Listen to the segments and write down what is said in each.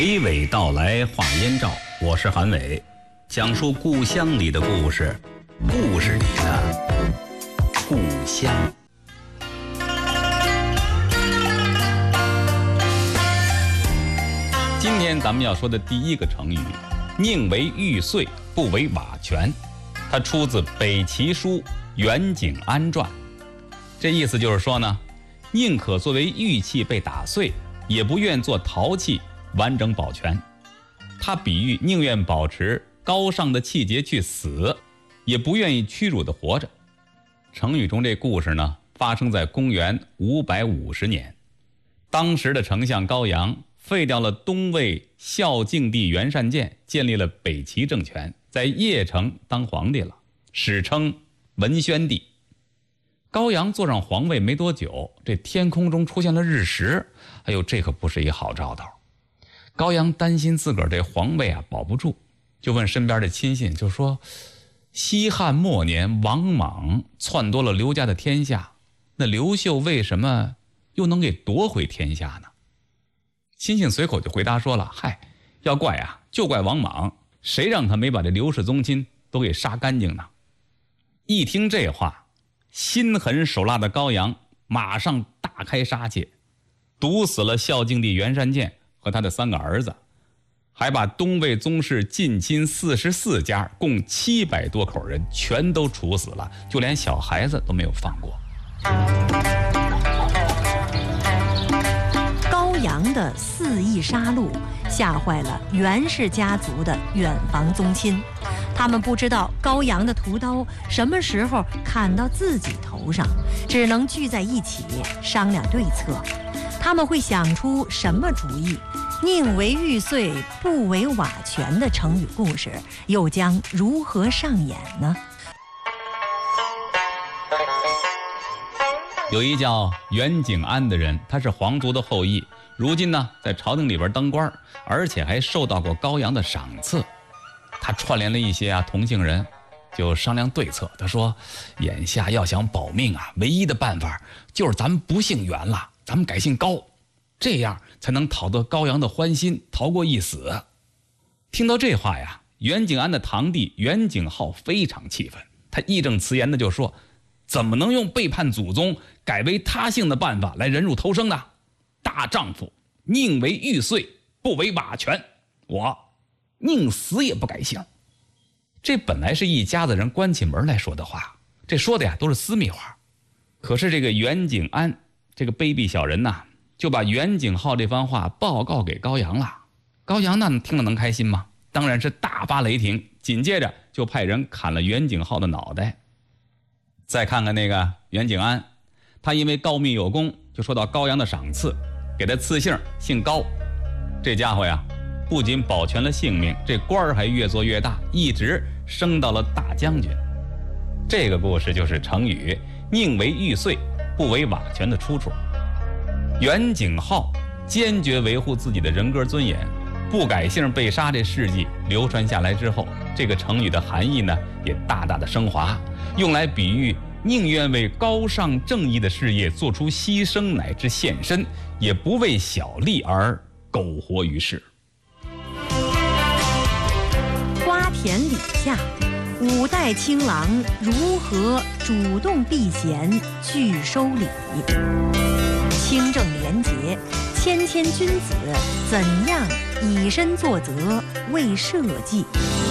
娓娓道来话燕赵，我是韩伟，讲述故乡里的故事，故事里的故乡。今天咱们要说的第一个成语，宁为玉碎，不为瓦全，它出自北齐书袁景安传。这意思就是说呢，宁可作为玉器被打碎，也不愿做陶器完整保全。他比喻宁愿保持高尚的气节去死，也不愿意屈辱地活着。成语中这故事呢，发生在公元550年。当时的丞相高阳废掉了东魏孝敬帝袁善建，建立了北齐政权，在邺城当皇帝了，史称文宣帝。高阳坐上皇位没多久，这天空中出现了日食，哎呦，这可不是一好兆头。高阳担心自个儿这皇位保不住，就问身边的亲信，就说西汉末年王莽篡夺了刘家的天下，那刘秀为什么又能给夺回天下呢？亲信随口就回答说了，嗨，要怪就怪王莽，谁让他没把这刘氏宗亲都给杀干净呢？一听这话，心狠手辣的高阳马上大开杀戒，毒死了孝敬帝袁善建和他的3个儿子，还把东魏宗室近亲44家共700多口人全都处死了，就连小孩子都没有放过。 高阳的肆意杀戮吓坏了袁氏家族的远房宗亲，他们不知道高阳的屠刀什么时候砍到自己头上，只能聚在一起商量对策。他们会想出什么主意？宁为玉碎，不为瓦全的成语故事又将如何上演呢？ 有一叫袁景安的人，他是皇族的后裔，如今呢在朝廷里边当官，而且还受到过高阳的赏赐。他串联了一些同姓人，就商量对策。他说，眼下要想保命唯一的办法就是咱们不姓袁了，咱们改姓高，这样才能讨得高阳的欢心，逃过一死。听到这话袁景安的堂弟袁景浩非常气愤，他义正辞严的就说，怎么能用背叛祖宗改为他姓的办法来忍辱偷生呢？大丈夫宁为玉碎，不为瓦全，我宁死也不改姓。这本来是一家子人关起门来说的话，这说的都是私密话。可是这个袁景安这个卑鄙小人就把袁景浩这番话报告给高阳了。高阳听了能开心吗？当然是大发雷霆，紧接着就派人砍了袁景浩的脑袋。再看看那个袁景安，他因为告密有功，就受到高阳的赏赐，给他赐姓，姓高。这家伙不仅保全了性命，这官儿还越做越大，一直升到了大将军。这个故事就是成语宁为玉碎，不为瓦全的出处。袁景浩坚决维护自己的人格尊严，不改姓被杀这事迹流传下来之后，这个成语的含义也大大的升华，用来比喻宁愿为高尚正义的事业做出牺牲乃至献身，也不为小利而苟活于世。 瓜田李下，5代亲郎如何主动避嫌拒收礼？清正廉洁，谦谦君子怎样以身作则为社稷？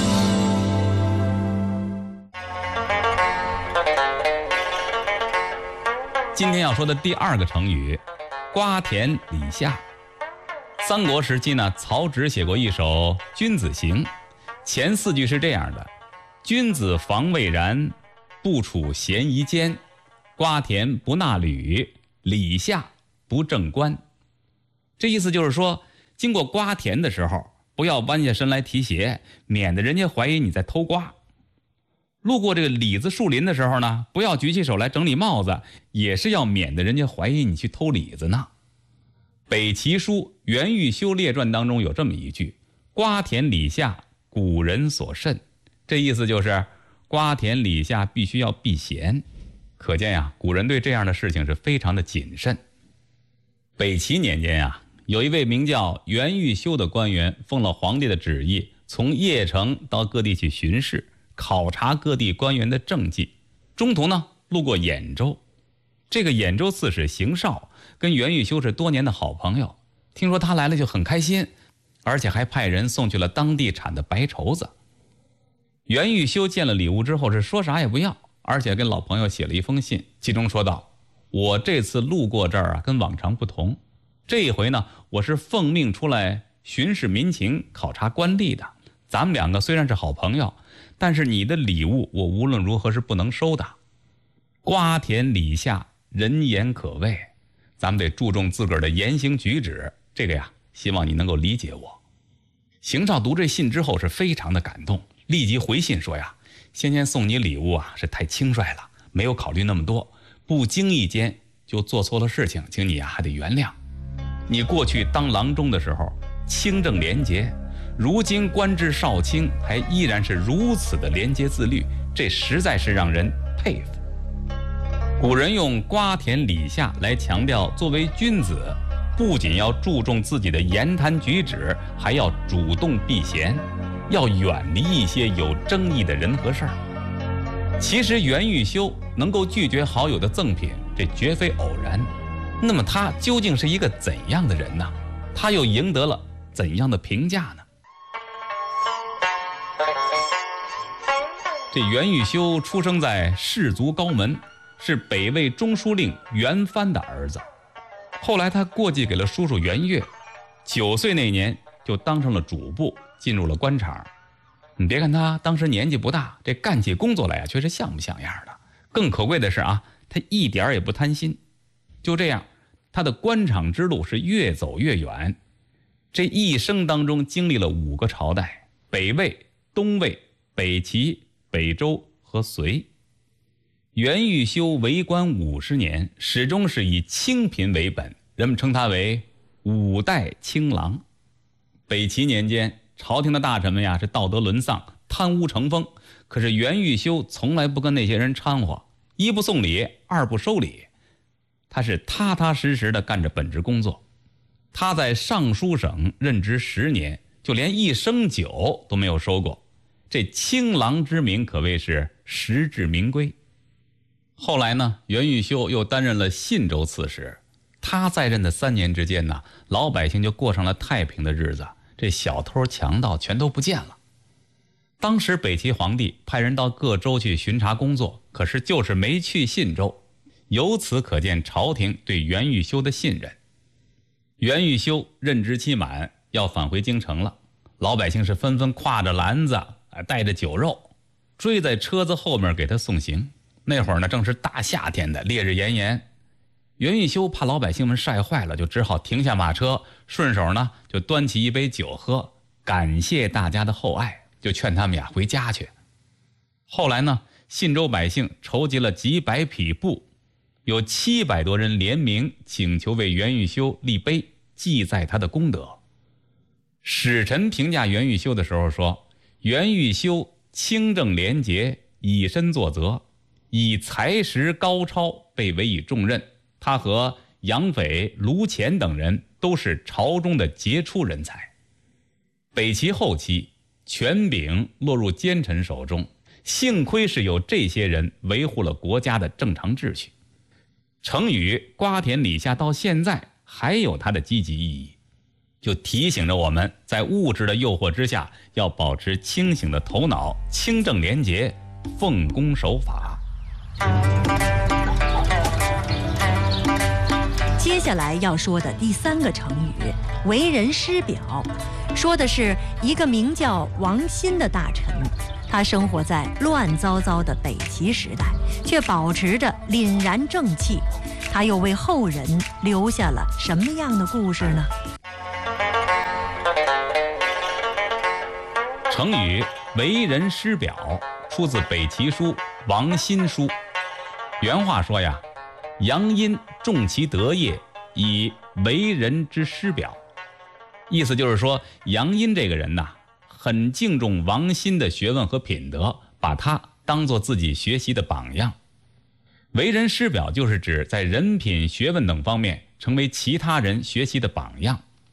今天要说的第2个成语瓜田李下。三国时期曹植写过一首《君子行》，前4句是这样的：君子防未然，不处嫌疑间，瓜田不纳履，李下不正官。这意思就是说，经过瓜田的时候，不要弯下身来提鞋，免得人家怀疑你在偷瓜。路过这个李子树林的时候不要举起手来整理帽子，也是要免得人家怀疑你去偷李子呢。北齐书袁玉修列传当中有这么一句：瓜田李下，古人所慎。这意思就是瓜田李下必须要避嫌。可见古人对这样的事情是非常的谨慎。北齐年间有一位名叫袁玉修的官员，奉了皇帝的旨意，从邺城到各地去巡视，考察各地官员的政绩。中途呢，路过兖州，这个兖州刺史邢绍跟袁玉修是多年的好朋友，听说他来了就很开心，而且还派人送去了当地产的白绸子。袁玉修见了礼物之后是说啥也不要，而且跟老朋友写了一封信，其中说道：我这次路过这儿啊，跟往常不同，这一回呢，我是奉命出来巡视民情，考察官吏的。咱们两个虽然是好朋友，但是你的礼物我无论如何是不能收的。瓜田李下，人言可畏，咱们得注重自个儿的言行举止，这个呀，希望你能够理解我。邢绍读这信之后是非常的感动，立即回信说呀，先前送你礼物啊是太轻率了，没有考虑那么多，不经意间就做错了事情，请你啊还得原谅。你过去当郎中的时候清正廉洁，如今官至少卿还依然是如此的廉洁自律，这实在是让人佩服。古人用瓜田李下来强调，作为君子不仅要注重自己的言谈举止，还要主动避嫌，要远离一些有争议的人和事儿。其实袁玉修能够拒绝好友的赠品，这绝非偶然。那么他究竟是一个怎样的人呢？他又赢得了怎样的评价呢？这袁玉修出生在士族高门，是北魏中书令袁藩的儿子。后来他过继给了叔叔袁岳，9岁那年就当上了主簿，进入了官场。你别看他当时年纪不大，这干起工作来啊却是像不像样的。更可贵的是啊，他一点也不贪心。就这样，他的官场之路是越走越远。这一生当中经历了5个朝代：北魏、东魏、北齐、北周和隋。袁玉修为官50年，始终是以清贫为本，人们称他为5代清郎。北齐年间，朝廷的大臣们呀是道德沦丧，贪污成风，可是袁玉修从来不跟那些人掺和，一不送礼，二不收礼，他是踏踏实实的干着本职工作。他在尚书省任职10年，就连1升酒都没有收过，这清郎之名可谓是实至名归。后来呢，袁玉修又担任了信州刺史。他在任的3年之间呢，老百姓就过上了太平的日子，这小偷强盗全都不见了。当时北齐皇帝派人到各州去巡查工作，可是就是没去信州，由此可见朝廷对袁玉修的信任。袁玉修任职期满，要返回京城了，老百姓是纷纷挎着篮子，带着酒肉，追在车子后面给他送行。那会儿呢，正是大夏天的，烈日炎炎。袁玉修怕老百姓们晒坏了，就只好停下马车，顺手呢就端起一杯酒喝，感谢大家的厚爱，就劝他们呀回家去。后来呢，信州百姓筹集了几百匹布，有700多人联名请求为袁玉修立碑，记载他的功德。使臣评价袁玉修的时候说，袁玉修清正廉洁，以身作则，以才识高超被委以重任。他和杨斐、卢潜等人都是朝中的杰出人才。北齐后期，权柄落入奸臣手中，幸亏是有这些人维护了国家的正常秩序。成语瓜田李下到现在还有它的积极意义，就提醒着我们在物质的诱惑之下，要保持清醒的头脑，清正廉洁，奉公守法。 接下来要说的第3个成语“为人师表”，说的是一个名叫王欣的大臣，他生活在乱糟糟的北齐时代，却保持着凛然正气。他又为后人留下了什么样的故事呢？ 成语“为人师表”出自北齐书《王欣书》。原话说呀，杨殷重其德业，以为人之师表。意思就是说，杨殷这个人呐，很敬重王欣的学问和品德，把他当作自己学习的榜样。为人师表就是指在人品、学问等方面成为其他人学习的榜样，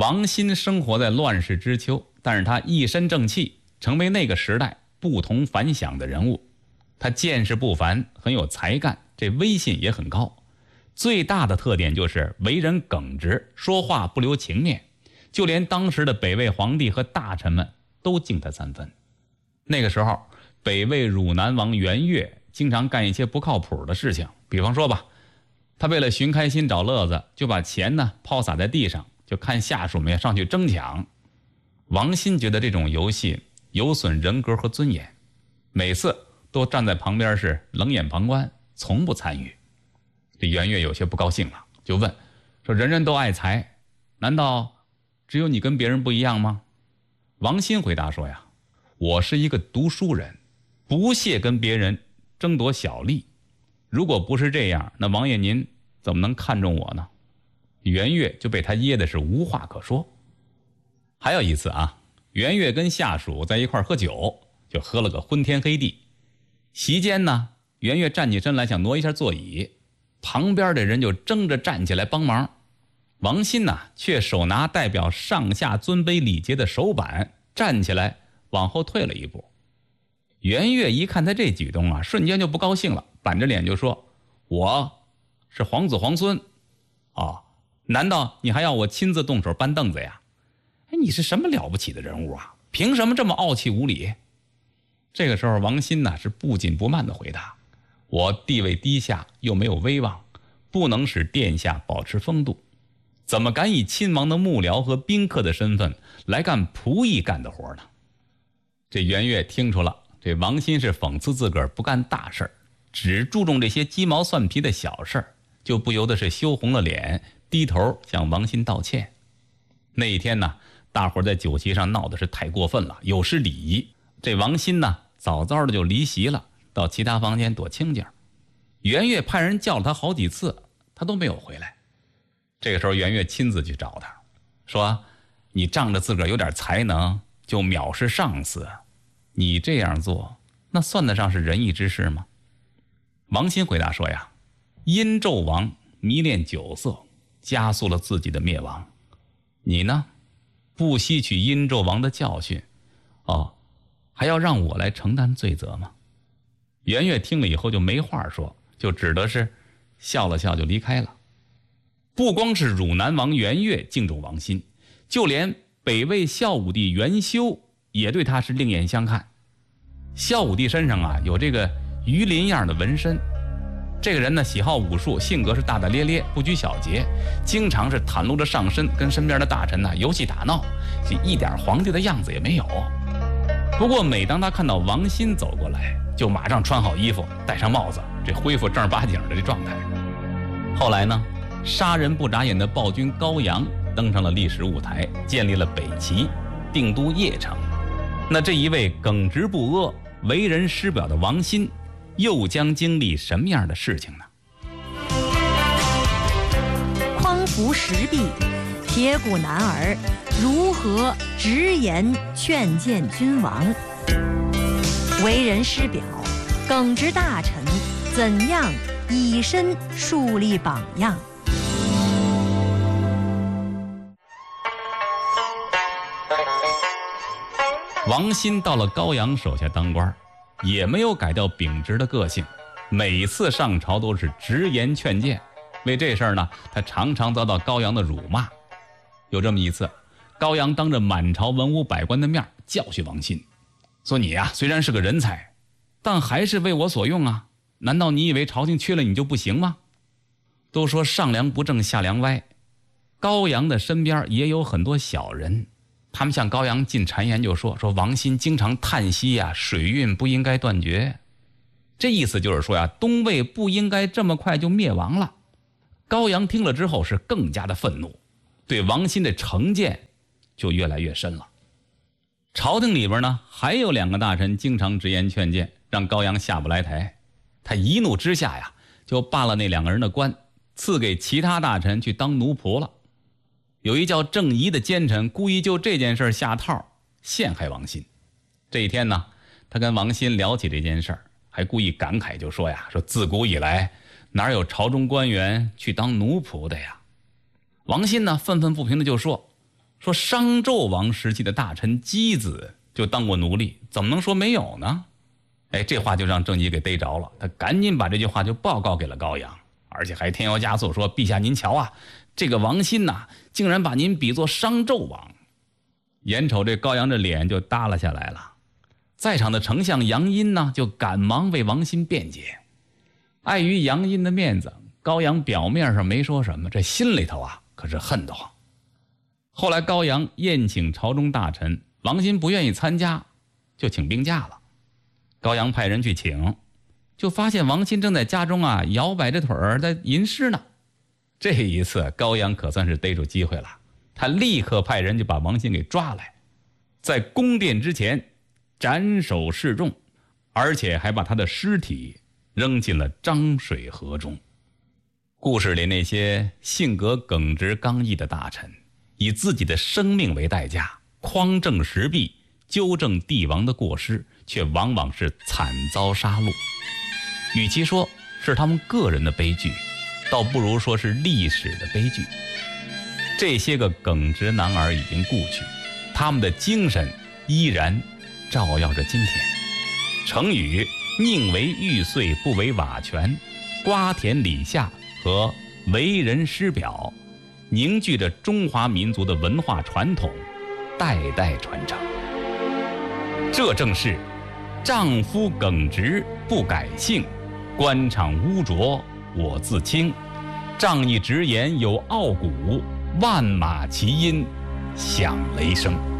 王欣生活在乱世之秋，但是他一身正气，成为那个时代不同凡响的人物。他见识不凡，很有才干，这威信也很高。最大的特点就是为人耿直，说话不留情面，就连当时的北魏皇帝和大臣们都敬他3分。那个时候，北魏汝南王元越经常干一些不靠谱的事情，比方说吧，他为了寻开心找乐子，就把钱呢抛洒在地上，就看下属们上去争抢。王欣觉得这种游戏有损人格和尊严，每次都站在旁边是冷眼旁观，从不参与。这元越有些不高兴了，就问说：人人都爱财，难道只有你跟别人不一样吗？王欣回答说呀：我是一个读书人，不屑跟别人争夺小利。如果不是这样，那王爷您怎么能看中我呢？元越就被他噎的是无话可说。还有一次啊，元越跟下属在一块喝酒，就喝了个昏天黑地。席间呢，元越站起身来想挪一下座椅，旁边的人就争着站起来帮忙。王欣呢，却手拿代表上下尊卑礼节的手板，站起来往后退了一步。元越一看他这举动啊，瞬间就不高兴了，板着脸就说：我是皇子皇孙啊，难道你还要我亲自动手搬凳子呀？你是什么了不起的人物啊？凭什么这么傲气无礼？这个时候王欣呢，是不紧不慢地回答：我地位低下，又没有威望，不能使殿下保持风度，怎么敢以亲王的幕僚和宾客的身份来干仆役干的活呢？这元越听出了这王欣是讽刺自个儿不干大事，只注重这些鸡毛蒜皮的小事，就不由得是羞红了脸，低头向王欣道歉。那一天呢，大伙在酒席上闹得是太过分了，有失礼仪。这王欣呢，早早的就离席了，到其他房间躲清静。元越派人叫了他好几次，他都没有回来。这个时候元越亲自去找他，说：你仗着自个儿有点才能就藐视上司，你这样做那算得上是仁义之事吗？王欣回答说呀：殷纣王迷恋酒色，加速了自己的灭亡。你呢，不吸取殷纣王的教训，还要让我来承担罪责吗？元越听了以后就没话说，就只得是笑了笑就离开了。不光是汝南王元越敬重王欣，就连北魏孝武帝元修也对他是另眼相看。孝武帝身上啊有这个鱼鳞样的纹身，这个人呢喜好武术，性格是大大咧咧，不拘小节，经常是袒露着上身，跟身边的大臣呢游戏打闹，一点皇帝的样子也没有。不过每当他看到王欣走过来，就马上穿好衣服，戴上帽子，这恢复正儿八经的这状态。后来呢，杀人不眨眼的暴君高阳登上了历史舞台，建立了北齐，定都邺城。那这一位耿直不阿、为人师表的王欣，又将经历什么样的事情呢？ 匡扶石壁，铁骨男儿如何直言劝谏君王？为人师表，耿直大臣怎样以身树立榜样？ 王欣到了高阳手下当官，也没有改掉秉直的个性，每次上朝都是直言劝谏。为这事儿呢，他常常遭到高阳的辱骂。有这么一次，高阳当着满朝文武百官的面教训王欣，说：你呀，虽然是个人才，但还是为我所用啊，难道你以为朝廷缺了你就不行吗？都说上梁不正下梁歪，高阳的身边也有很多小人，他们向高阳进谗言，就说王欣经常叹息呀，水运不应该断绝。这意思就是说呀，东魏不应该这么快就灭亡了。高阳听了之后是更加的愤怒，对王欣的成见就越来越深了。朝廷里边呢，还有2个大臣经常直言劝谏，让高阳下不来台。他一怒之下呀，就罢了那2个人的官，赐给其他大臣去当奴仆了。有一叫郑仪的奸臣故意就这件事下套，陷害王欣。这一天呢，他跟王欣聊起这件事儿，还故意感慨，就说呀，说自古以来哪有朝中官员去当奴仆的呀？王欣呢愤愤不平的就说说商纣王时期的大臣箕子就当过奴隶，怎么能说没有呢？这话就让郑吉给逮着了，他赶紧把这句话就报告给了高阳，而且还添油加醋说：“陛下您瞧啊，这个王欣呐，竟然把您比作商纣王。”眼瞅这高阳这脸就耷拉下来了，在场的丞相杨殷呢，就赶忙为王欣辩解。碍于杨殷的面子，高阳表面上没说什么，这心里头啊可是恨得慌。后来高阳宴请朝中大臣，王欣不愿意参加，就请病假了。高阳派人去请，就发现王欣正在家中啊摇摆着腿儿在吟诗呢。这一次高阳可算是逮住机会了，他立刻派人就把王欣给抓来，在宫殿之前斩首示众，而且还把他的尸体扔进了漳水河中。故事里那些性格耿直刚毅的大臣，以自己的生命为代价，匡正时弊，纠正帝王的过失，却往往是惨遭杀戮。与其说是他们个人的悲剧，倒不如说是历史的悲剧。这些个耿直男儿已经故去，他们的精神依然照耀着今天。成语宁为玉碎不为瓦全，瓜田李下和为人师表，凝聚着中华民族的文化传统，代代传承。这正是丈夫耿直不改姓，官场污浊我自清。仗义直言有傲骨，万马齐喑响雷声。